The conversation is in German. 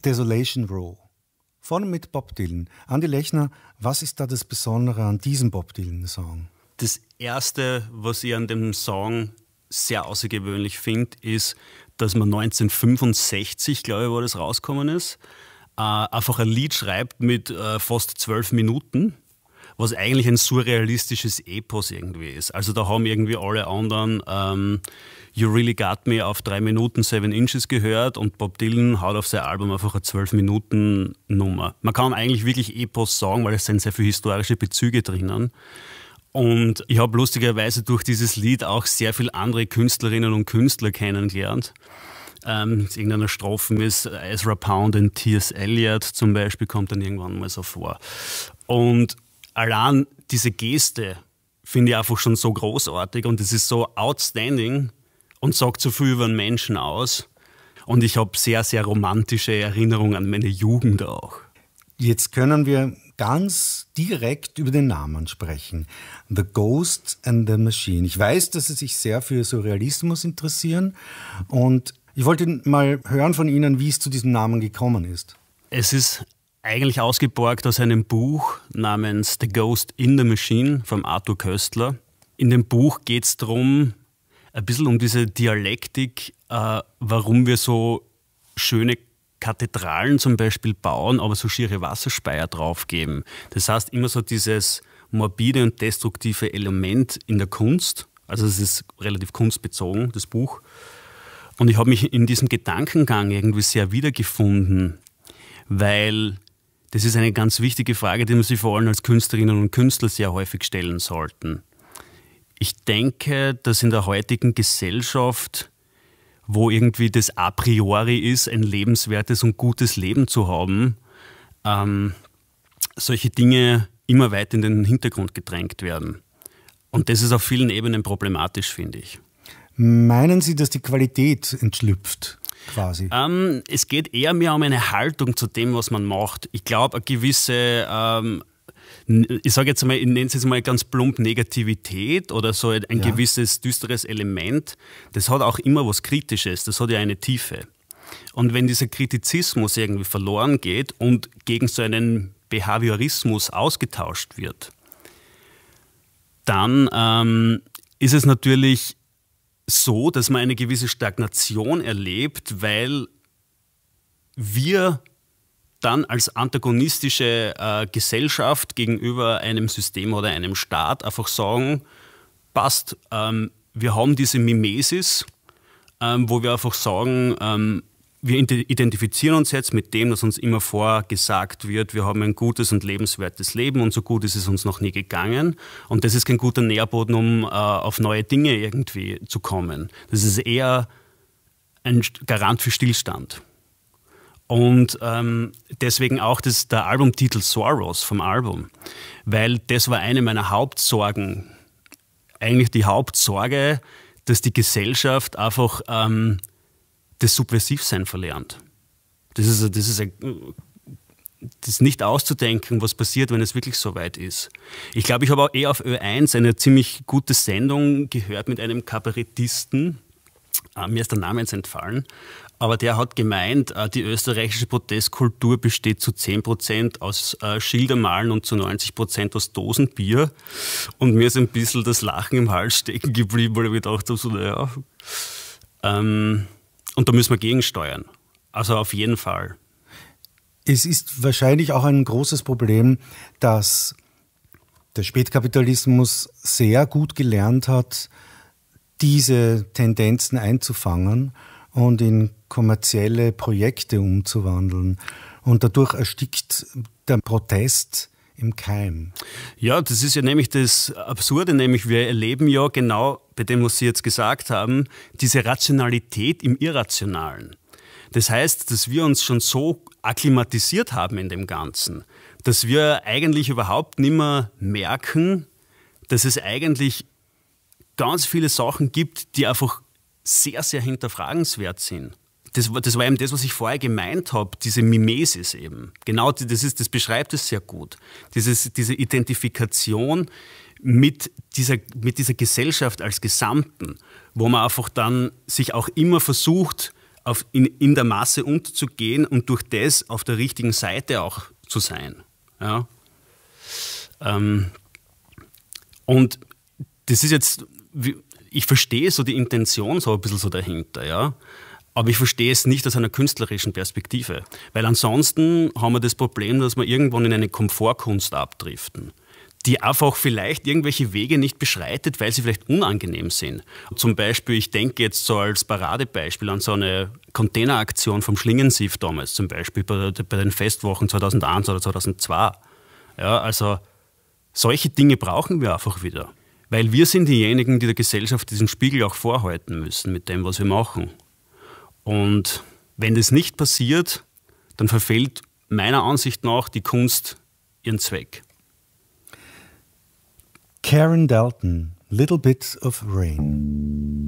Desolation Row. Vorne mit Bob Dylan. Andi Lechner, was ist da das Besondere an diesem Bob Dylan-Song? Das Erste, was ich an dem Song sehr außergewöhnlich finde, ist, dass man 1965, glaube ich, wo das rausgekommen ist, einfach ein Lied schreibt mit fast 12 Minuten, was eigentlich ein surrealistisches Epos irgendwie ist. Also da haben irgendwie alle anderen You Really Got Me auf 3 Minuten 7 Inches gehört und Bob Dylan haut auf sein Album einfach eine 12-Minuten-Nummer. Man kann eigentlich wirklich Epos sagen, weil es sind sehr viele historische Bezüge drinnen. Und ich habe lustigerweise durch dieses Lied auch sehr viele andere Künstlerinnen und Künstler kennengelernt. Irgendeiner Strophen ist Ezra Pound und T.S. Eliot zum Beispiel, kommt dann irgendwann mal so vor. Und allein diese Geste finde ich einfach schon so großartig und es ist so outstanding und sagt so viel über einen Menschen aus. Und ich habe sehr, sehr romantische Erinnerungen an meine Jugend auch. Jetzt können wir ganz direkt über den Namen sprechen. The Ghost and the Machine. Ich weiß, dass Sie sich sehr für Surrealismus interessieren und ich wollte mal hören von Ihnen, wie es zu diesem Namen gekommen ist. Es ist eigentlich ausgeborgt aus einem Buch namens The Ghost in the Machine von Arthur Koestler. In dem Buch geht es darum, ein bisschen um diese Dialektik, warum wir so schöne Kathedralen zum Beispiel bauen, aber so schiere Wasserspeier draufgeben. Das heißt, immer so dieses morbide und destruktive Element in der Kunst. Also es ist relativ kunstbezogen, das Buch. Und ich habe mich in diesem Gedankengang irgendwie sehr wiedergefunden, weil das ist eine ganz wichtige Frage, die man sich vor allem als Künstlerinnen und Künstler sehr häufig stellen sollten. Ich denke, dass in der heutigen Gesellschaft, wo irgendwie das a priori ist, ein lebenswertes und gutes Leben zu haben, solche Dinge immer weiter in den Hintergrund gedrängt werden. Und das ist auf vielen Ebenen problematisch, finde ich. Meinen Sie, dass die Qualität entschlüpft, quasi? Es geht eher mehr um eine Haltung zu dem, was man macht. Ich glaube, eine gewisse, ich sage jetzt mal, ich nenne es jetzt mal ganz plump Negativität oder so ein gewisses düsteres Element, das hat auch immer was Kritisches, das hat ja eine Tiefe. Und wenn dieser Kritizismus irgendwie verloren geht und gegen so einen Behaviorismus ausgetauscht wird, dann ist es natürlich so, dass man eine gewisse Stagnation erlebt, weil wir dann als antagonistische Gesellschaft gegenüber einem System oder einem Staat einfach sagen, passt, wir haben diese Mimesis, wo wir einfach sagen, wir identifizieren uns jetzt mit dem, dass uns immer vorgesagt wird, wir haben ein gutes und lebenswertes Leben und so gut ist es uns noch nie gegangen. Und das ist kein guter Nährboden, um auf neue Dinge irgendwie zu kommen. Das ist eher ein Garant für Stillstand. Und deswegen auch der Albumtitel Sorrows vom Album, weil das war eine meiner Hauptsorgen, eigentlich die Hauptsorge, dass die Gesellschaft einfach das Subversivsein verlernt. Das ist nicht auszudenken, was passiert, wenn es wirklich so weit ist. Ich glaube, ich habe auch auf Ö1 eine ziemlich gute Sendung gehört mit einem Kabarettisten. Mir ist der Name jetzt entfallen. Aber der hat gemeint, die österreichische Protestkultur besteht zu 10% aus Schildermalen und zu 90% aus Dosenbier. Und mir ist ein bisschen das Lachen im Hals stecken geblieben, weil ich mir gedacht habe, so, naja. Und da müssen wir gegensteuern. Also auf jeden Fall. Es ist wahrscheinlich auch ein großes Problem, dass der Spätkapitalismus sehr gut gelernt hat, diese Tendenzen einzufangen und in kommerzielle Projekte umzuwandeln. Und dadurch erstickt der Protest im Keim. Ja, das ist ja nämlich das Absurde, nämlich wir erleben ja genau bei dem, was Sie jetzt gesagt haben, diese Rationalität im Irrationalen. Das heißt, dass wir uns schon so akklimatisiert haben in dem Ganzen, dass wir eigentlich überhaupt nicht mehr merken, dass es eigentlich ganz viele Sachen gibt, die einfach sehr, sehr hinterfragenswert sind. Das war eben das, was ich vorher gemeint habe, diese Mimesis eben. Genau, das beschreibt es sehr gut. Diese Identifikation mit dieser Gesellschaft als Gesamten, wo man einfach dann sich auch immer versucht, in der Masse unterzugehen und durch das auf der richtigen Seite auch zu sein. Ja? Und das ist jetzt, ich verstehe so die Intention so ein bisschen so dahinter, ja. Aber ich verstehe es nicht aus einer künstlerischen Perspektive. Weil ansonsten haben wir das Problem, dass wir irgendwann in eine Komfortkunst abdriften, die einfach vielleicht irgendwelche Wege nicht beschreitet, weil sie vielleicht unangenehm sind. Zum Beispiel, ich denke jetzt so als Paradebeispiel an so eine Containeraktion vom Schlingensief damals, zum Beispiel bei den Festwochen 2001 oder 2002. Ja, also solche Dinge brauchen wir einfach wieder. Weil wir sind diejenigen, die der Gesellschaft diesen Spiegel auch vorhalten müssen mit dem, was wir machen. Und wenn das nicht passiert, dann verfehlt meiner Ansicht nach die Kunst ihren Zweck. Karen Dalton, Little Bit of Rain.